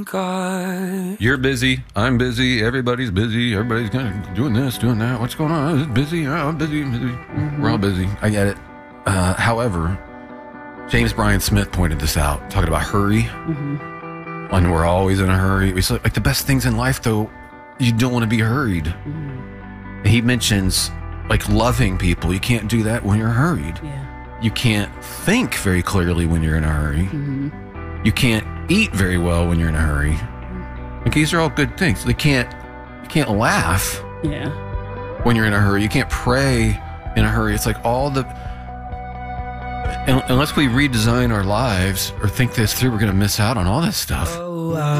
God. You're busy. I'm busy. Everybody's busy. Everybody's kind of doing this, doing that. What's going on? Is it busy? Oh, I'm busy. I'm busy. Mm-hmm. We're all busy. I get it. However, James Bryan Smith pointed this out, talking about hurry. Mm-hmm. When we're always in a hurry. It's like the best things in life, though, you don't want to be hurried. Mm-hmm. He mentions like loving people. You can't do that when you're hurried. Yeah. You can't think very clearly when you're in a hurry. Mm-hmm. You can't eat very well when you're in a hurry. Like, these are all good things. You can't laugh when you're in a hurry. You can't pray in a hurry. It's like all the... Unless we redesign our lives or think this through, we're going to miss out on all this stuff. Oh,